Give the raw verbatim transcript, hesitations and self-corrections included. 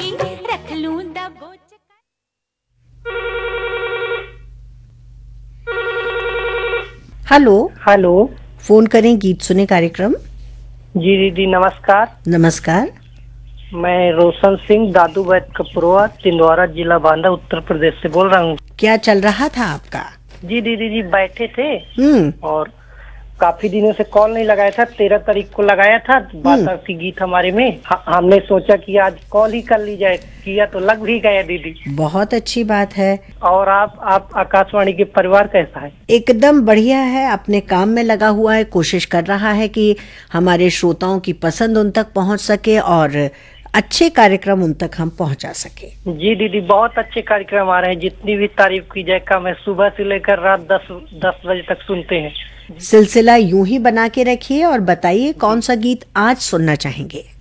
जाऊंगी, रख लूं दबोच। Hello hello. फोन करें गीत सुने कार्यक्रम। जी दीदी नमस्कार। नमस्कार। मैं रोशन सिंह दादू वैद कपुरवा तिंदवारा जिला बांदा उत्तर प्रदेश से बोल रहा हूँ। क्या चल रहा था आपका? जी दीदी जी बैठे थे हम्म और काफी दिनों से कॉल नहीं लगाया था, तेरह तारीख को लगाया था, बात की गीत हमारे में। ह- हमने सोचा कि आज कॉल ही कर ली जाए, किया तो लग भी गया दीदी। बहुत अच्छी बात है। और आप आप आकाशवाणी के परिवार कैसा है? एकदम बढ़िया है, अपने काम में लगा हुआ है, कोशिश कर रहा है कि हमारे श्रोताओं की पसंद उन तक पहुंच सके और अच्छे कार्यक्रम उन तक हम पहुंचा सके। जी दीदी बहुत अच्छे कार्यक्रम आ रहे हैं, जितनी भी तारीफ की जाए कम है। सुबह से लेकर रात दस दस बजे तक सुनते हैं। सिलसिला यूं ही बना के रखिए और बताइए कौन सा गीत आज सुनना चाहेंगे।